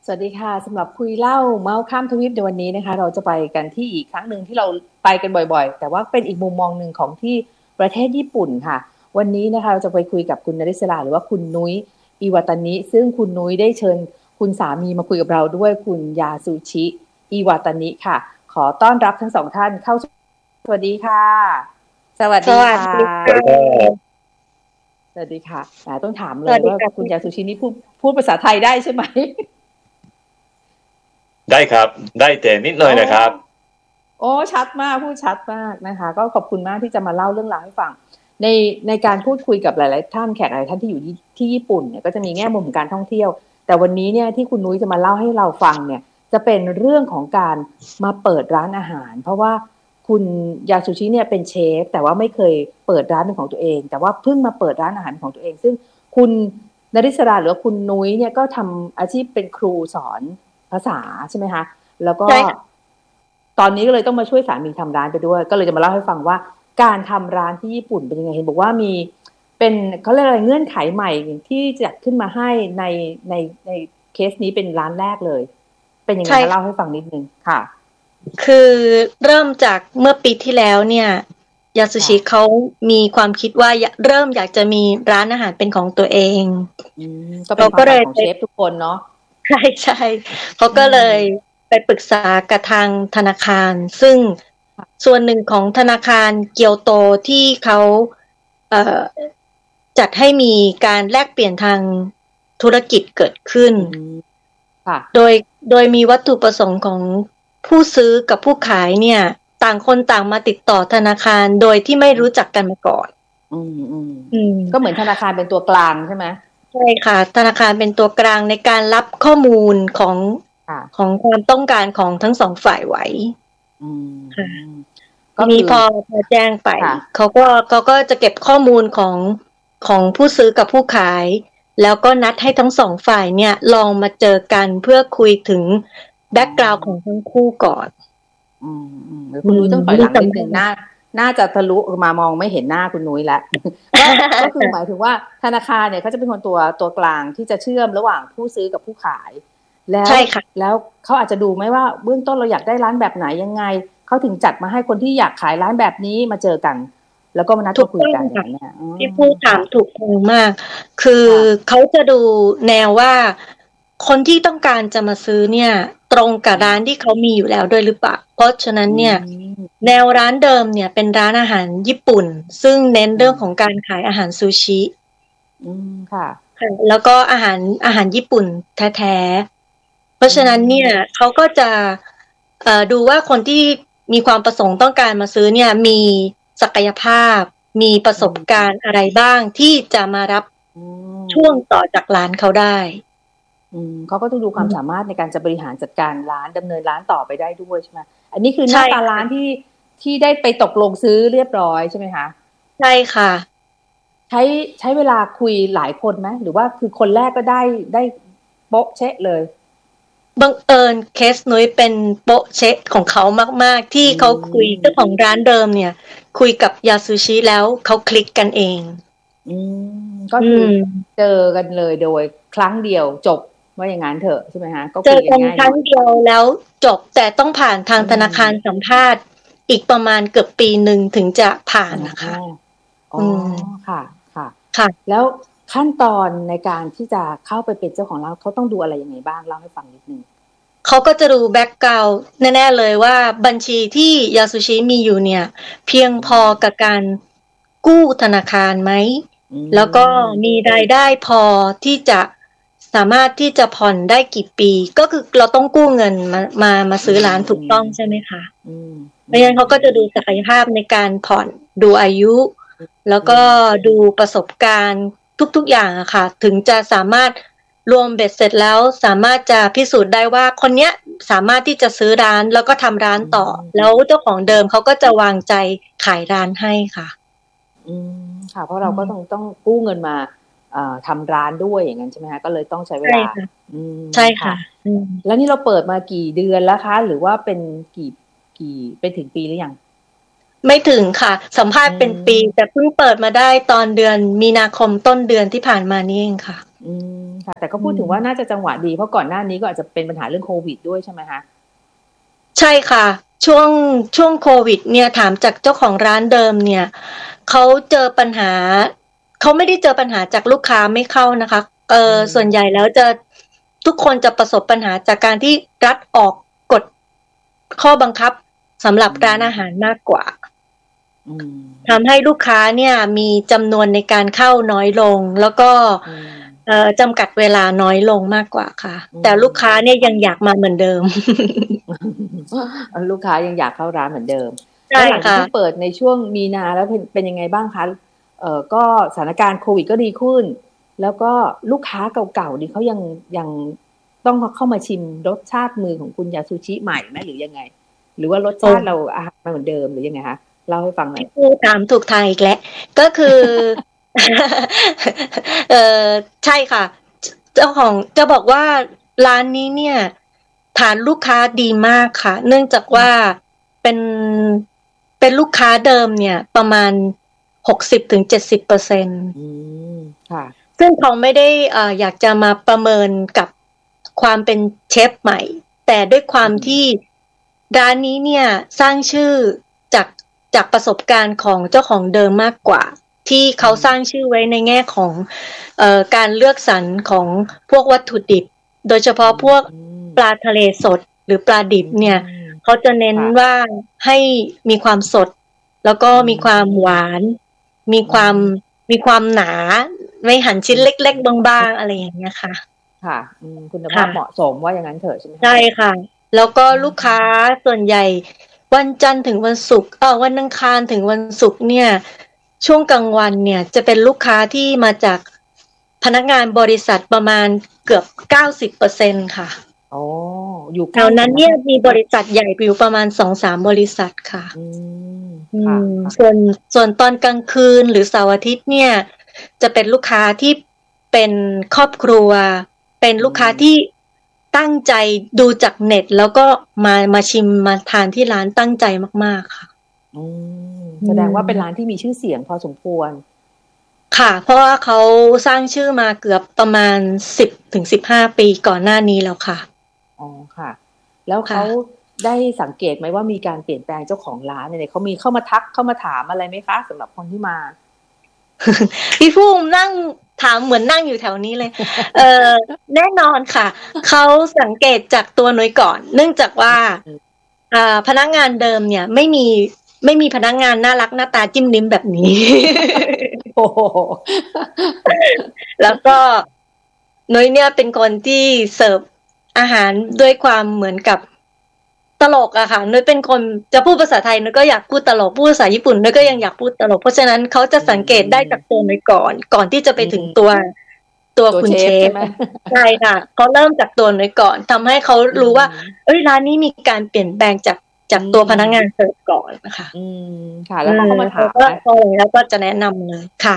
สวัสดีค่ะสำหรับคุยเล่าเมาส์ข้ามทวีปในวันนี้นะคะเราจะไปกันที่อีกครั้งหนึ่งที่เราไปกันบ่อยๆแต่ว่าเป็นอีกมุมมองหนึ่งของที่ประเทศญี่ปุ่นค่ะวันนี้นะคะเราจะไปคุยกับคุณนริศราหรือว่าคุณนุ้ยอิวาตานิซึ่งคุณนุ้ยได้เชิญคุณสามีมาคุยกับเราด้วยคุณยาซูชิอิวาตานิค่ะขอต้อนรับทั้งสองท่านเข้าสวัสดีค่ะสวัสดีค่ะสวัสดีค่ะต้องถามเลยว่าคุณยาซูชินี่พูดภาษาไทยได้ใช่ไหมได้ครับได้แต่นิดหน่อยนะครับโอ้ชัดมากพูดชัดมากนะคะก็ขอบคุณมากที่จะมาเล่าเรื่องราวให้ฟังในการพูดคุยกับหลายๆท่านแขกหลายท่านที่อยู่ที่ญี่ปุ่นเนี่ยก็จะมีแง่มุมของการท่องเที่ยวแต่วันนี้เนี่ยที่คุณนุ้ยจะมาเล่าให้เราฟังเนี่ยจะเป็นเรื่องของการมาเปิดร้านอาหารเพราะว่าคุณยาซูชิเนี่ยเป็นเชฟแต่ว่าไม่เคยเปิดร้านเป็นของตัวเองแต่ว่าเพิ่งมาเปิดร้านอาหารของตัวเองซึ่งคุณนริศราหรือคุณนุ้ยเนี่ยก็ทำอาชีพเป็นครูสอนภาษาใช่ไหมคะแล้วก็ตอนนี้ก็เลยต้องมาช่วยสามีทำร้านไปด้วยก็เลยจะมาเล่าให้ฟังว่าการทำร้านที่ญี่ปุ่นเป็นยังไงเห็นบอกว่ามีเป็นเขาเรียกอะไรเงื่อนไขใหม่ที่จัดขึ้นมาให้ในเคสนี้เป็นร้านแรกเลยเป็นยังไงมาเล่าให้ฟังนิดนึงค่ะคือเริ่มจากเมื่อปีที่แล้วเนี่ยยาสุชิเขามีความคิดว่าเริ่มอยากจะมีร้านอาหารเป็นของตัวเองก็เป็นความฝันของเชฟทุกคนเนาะใช่ใช่เขาก็เลยไปปรึกษากับทางธนาคารซึ่งส่วนหนึ่งของธนาคารเกียวโตที่เขาจัดให้มีการแลกเปลี่ยนทางธุรกิจเกิดขึ้นโดยมีวัตถุประสงค์ของผู้ซื้อกับผู้ขายเนี่ยต่างคนต่างมาติดต่อธนาคารโดยที่ไม่รู้จักกันมาก่อนก็เหมือนธนาคารเป็นตัวกลางใช่ไหมใช่ค่ะธนาคารเป็นตัวกลางในการรับข้อมูลของความต้องการของทั้งสองฝ่ายไว้ก็มีพอแจ้งไปเขาก็จะเก็บข้อมูลของผู้ซื้อกับผู้ขายแล้วก็นัดให้ทั้งสองฝ่ายเนี่ยลองมาเจอกันเพื่อคุยถึงแบ็คกราวด์ของทั้งคู่ก่อนคุณนุ้ยต้องถอยหลังนิดนึงน่าจะทะลุมามองไม่เห็นหน้าคุณนุ้ยแล้วก็คือหมายถึงว่าธนาคารเนี่ยเขาจะเป็นคนตัวกลางที่จะเชื่อมระหว่างผู้ซื้อกับผู้ขายแล้วเขาอาจจะดูไหมว่าเบื้องต้นเราอยากได้ร้านแบบไหนยังไงเขาถึงจัดมาให้คนที่อยากขายร้านแบบนี้มาเจอกันแล้วก็มานัดคุยกันอย่างนี้ที่พูดถามถูกมากคือเขาจะดูแนวว่าคนที่ต้องการจะมาซื้อเนี่ยตรงกับร้านที่เขามีอยู่แล้วด้วยหรือเปล่าเพราะฉะนั้นเนี่ยแนวร้านเดิมเนี่ยเป็นร้านอาหารญี่ปุ่นซึ่งเน้นเรื่องของการขายอาหารซูชิค่ะแล้วก็อาหารญี่ปุ่นแท้ๆเพราะฉะนั้นเนี่ยเขาก็จะดูว่าคนที่มีความประสงค์ต้องการมาซื้อเนี่ยมีศักยภาพมีประสบการณ์อะไรบ้างที่จะมารับช่วงต่อจากร้านเขาได้เขาก็ต้องดูความสามารถในการจะบริหารจัดการร้านดำเนินร้านต่อไปได้ด้วยใช่ไหมอันนี้คือหน้าตาร้านที่ได้ไปตกลงซื้อเรียบร้อยใช่ไหมคะใช่ค่ะใช้เวลาคุยหลายคนไหมหรือว่าคือคนแรกก็ได้โป๊ะเชะเลยบังเอิญเคสนุ้ยเป็นโป๊ะเชะของเขามากๆที่เขาคุยเจ้าของร้านเดิมเนี่ยคุยกับยาซูชิแล้วเขาคลิกกันเองก็คือเจอกันเลยโดยครั้งเดียวจบว่าอย่างนั้นเถอะใช่ไหมฮะก็เจอกันครั้งเดียวแล้วจบแต่ต้องผ่านทางธนาคารสัมภาษณ์อีกประมาณเกือบปีนึงถึงจะผ่านนะคะค่ะแล้วขั้นตอนในการที่จะเข้าไปเป็นเจ้าของร้านเขาต้องดูอะไรยังไงบ้างเล่าให้ฟังนิดนึงเขาก็จะดูแบ็คกราวด์แน่ๆเลยว่าบัญชีที่ยาซูชิมีอยู่เนี่ยเพียงพอกับการกู้ธนาคารไหมแล้วก็มีรายได้พอที่จะสามารถที่จะผ่อนได้กี่ปีก็คือเราต้องกู้เงินมาซื้อร้านถูกต้องใช่ไหมคะเพราะฉะนั้นเขาก็จะดูศักยภาพในการผ่อนดูอายุแล้วก็ดูประสบการณ์ทุกๆอย่างอะค่ะถึงจะสามารถรวมเบ็ดเสร็จแล้วสามารถจะพิสูจน์ได้ว่าคนเนี้ยสามารถที่จะซื้อร้านแล้วก็ทำร้านต่อแล้วเจ้าของเดิมเขาก็จะวางใจขายร้านให้ค่ะค่ะเพราะเราก็ต้องกู้เงินมาทำร้านด้วยอย่างนั้นใช่ไหมคะก็เลยต้องใช้เวลาใช่ค่ะแล้วนี่เราเปิดมากี่เดือนแล้วคะหรือว่าเป็นกี่เป็นถึงปีหรือยังไม่ถึงค่ะสัมภาษณ์เป็นปีแต่เพิ่งเปิดมาได้ตอนเดือนมีนาคมต้นเดือนที่ผ่านมานี่เองค่ะค่ะแต่ก็พูดถึงว่าน่าจะจังหวะดีเพราะก่อนหน้านี้ก็อาจจะเป็นปัญหาเรื่องโควิดด้วยใช่ไหมคะใช่ค่ะช่วงโควิดเนี่ยถามจากเจ้าของร้านเดิมเนี่ยเขาเจอปัญหาเขาไม่ได้เจอปัญหาจากลูกค้าไม่เข้านะคะส่วนใหญ่แล้วจะทุกคนจะประสบปัญหาจากการที่รัฐออกกฎข้อบังคับสำหรับร้านอาหารมากกว่าทำให้ลูกค้าเนี่ยมีจำนวนในการเข้าน้อยลงแล้วก็จำกัดเวลาน้อยลงมากกว่าค่ะแต่ลูกค้าเนี่ยยังอยากมาเหมือนเดิมลูกค้ายังอยากเข้าร้านเหมือนเดิมใช่ค่ะที่เปิดในช่วงมีนาแล้วเป็นยังไงบ้างคะก็สถานการณ์โควิดก็ดีขึ้นแล้วก็ลูกค้าเก่าๆนี่เขายังต้องเข้ามาชิมรสชาติมือของคุณยาซูชิใหม่ไหมหรือยังไงหรือว่ารสชาติเราอาหารเหมือนเดิมหรือยังไงคะเล่าให้ฟังหน่อยถามถูกทางอีกแล้วก็คือ ใช่ค่ะเจ้าของจะบอกว่าร้านนี้เนี่ยฐานลูกค้าดีมากค่ะเนื่องจากว่าเป็นลูกค้าเดิมเนี่ยประมาณ 60-70% ค่ะซึ่งเขาไม่ได้อยากจะมาประเมินกับความเป็นเชฟใหม่แต่ด้วยความที่ร้านนี้เนี่ยสร้างชื่อจากประสบการณ์ของเจ้าของเดิมมากกว่าที่เขาสร้างชื่อไว้ในแง่ของการเลือกสรรของพวกวัตถุดิบโดยเฉพาะพวกปลาทะเลสดหรือปลาดิบเนี่ยเขาจะเน้นว่าให้มีความสดแล้วก็มีความหวานมีความหนาไม่หั่นชิ้นเล็กๆบางๆอะไรอย่างเงี้ยค่ะค่ะคุณภาพเหมาะสมว่าอย่างนั้นเถอะใช่ไหมใช่ค่ะแล้วก็ลูกค้าส่วนใหญ่วันจันทร์ถึงวันศุกร์วันอังคารถึงวันศุกร์เนี่ยช่วงกลางวันเนี่ยจะเป็นลูกค้าที่มาจากพนักงานบริษัทประมาณเกือบ 90% ค่ะอยู่แถวนั้นเนี่ยมีบริษัทใหญ่อยู่ประมาณ 2-3 บริษัทค่ะส่วนตอนกลางคืนหรือเสาร์อาทิตย์เนี่ยจะเป็นลูกค้าที่เป็นครอบครัวเป็นลูกค้าที่ตั้งใจดูจากเน็ตแล้วก็มาชิมมาทานที่ร้านตั้งใจมากๆค่ะแสดงว่าเป็นร้านที่มีชื่อเสียงพอสมควรค่ะเพราะว่าเขาสร้างชื่อมาเกือบประมาณ 10-15 ปีก่อนหน้านี้แล้วค่ะค่ะแล้วเขาได้สังเกตไหมว่ามีการเปลี่ยนแปลงเจ้าของร้านเนี่ยเขามีเข้ามาทักเข้ามาถามอะไรไหมคะสำหรับคนที่มาพี่ภูมินั่งถามเหมือนนั่งอยู่แถวนี้เลยแน่นอนค่ะเขาสังเกตจากตัวหน่วยก่อนเนื่องจากว่าพนักงานเดิมเนี่ยไม่มีพนักงานน่ารักหน้าตาจิ้มลิ้มแบบนี้โอ้โหแล้วก็หน่วยเนี่ยเป็นคนที่เสิร์ฟอาหารด้วยความเหมือนกับตลกอะค่ะนุ้ยเป็นคนจะพูดภาษาไทยนุ้ยก็อยากพูดตลกพูดภาษาญี่ปุ่นนุ้ยก็ยังอยากพูดตลกเพราะฉะนั้นเขาจะสังเกตได้จากตัวนุ้ยก่อนที่จะไปถึงตัวคุณเชฟใช่ค่ะเขาเริ่มจากตัวนุ้ยก่อนทำให้เขารู้ว่าร้านนี้มีการเปลี่ยนแปลงจากตัวพนักงานเสิร์ฟก่อนนะคะค่ะแล้วเขามาถามแล้วก็จะแนะนำเลยค่ะ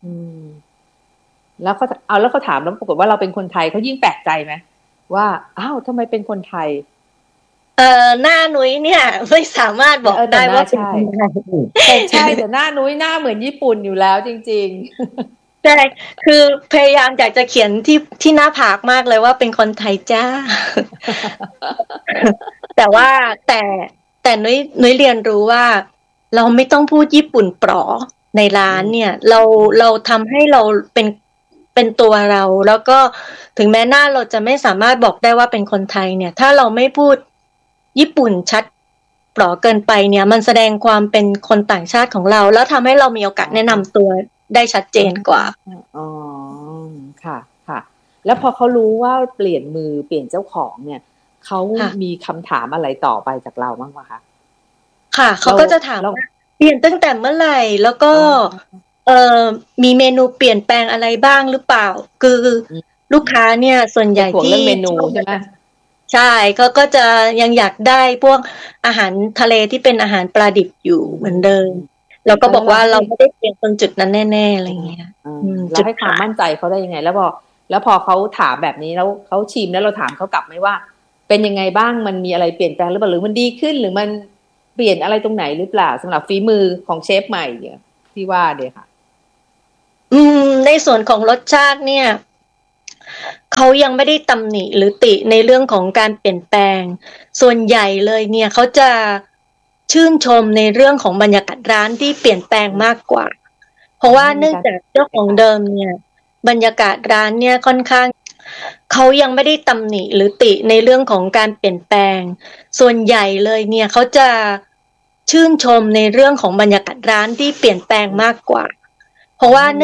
แล้วเขาถามแล้วปรากฏว่าเราเป็นคนไทยเขายิ่งแปลกใจไหมว่าทำไมเป็นคนไทยหน้านุ้ยเนี่ยไม่สามารถบอกได้ว่าเป็นคนไทยใช่แต่หน้านุ้ยหน้าเหมือนญี่ปุ่นอยู่แล้วจริงๆใช่คือพยายามอยากจะเขียนที่หน้าผากมากเลยว่าเป็นคนไทยจ้า แต่ว่าแต่นุ้ยเรียนรู้ว่าเราไม่ต้องพูดญี่ปุ่นป๋อในร้านเนี่ยเราทำให้เราเป็นตัวเราแล้วก็ถึงแม้หน้าเราจะไม่สามารถบอกได้ว่าเป็นคนไทยเนี่ยถ้าเราไม่พูดญี่ปุ่นชัดเปราะเกินไปเนี่ยมันแสดงความเป็นคนต่างชาติของเราแล้วทำให้เรามีโอกาสแนะนำตัวได้ชัดเจนกว่าค่ะค่ะแล้วพอเขารู้ว่าเปลี่ยนมือเปลี่ยนเจ้าของเนี่ยเขามีคำถามอะไรต่อไปจากเราบ้างไหมคะค่ะเขาก็จะถามว่าเปลี่ยนตั้งแต่เมื่อไหร่แล้วก็มีเมนูเปลี่ยนแปลงอะไรบ้างหรือเปล่าคือลูกค้าเนี่ยส่วนใหญ่ที่เมนูใช่ไหมใช่เขาก็จะยังอยากได้พวกอาหารทะเลที่เป็นอาหารปลาดิบอยู่เหมือนเดิมแล้วก็บอกว่าเราไม่ได้เปลี่ยนตรงจุดนั้นแน่ๆอะไรเงี้ยเราให้ความมั่นใจเขาได้ยังไงแล้วพอเขาถามแบบนี้แล้วเขาชิมแล้วเราถามเขากลับไหมว่าเป็นยังไงบ้างมันมีอะไรเปลี่ยนแปลงหรือเปล่าหรือมันดีขึ้นหรือมันเปลี่ยนอะไรตรงไหนหรือเปล่าสำหรับฝีมือของเชฟใหม่เนี่ยที่ว่าเดี๋ยวค่ะในส่วนของรสชาติเนี่ยเขายังไม่ได้ตำหนิหรือติในเรื่องของการเปลี่ยนแปลงส่วนใหญ่เลยเนี่ยเขาจะชื่นชมในเรื่องของบรรยากาศร้านที่เปลี่ยนแปลงมากกว่าเพราะว่าเนื่องจากเจ้าของเดิมเนี่ยบรรยากาศร้านเนี่ยค่อนข้างเขายังไม่ได้ตำหนิหรือติในเรื่องของการเปลี่ยนแปลงส่วนใหญ่เลยเนี่ยเขาจะชื่นชมในเรื่องของบรรยากาศร้านที่เปลี่ยนแปลงมากกว่าเพราะว่า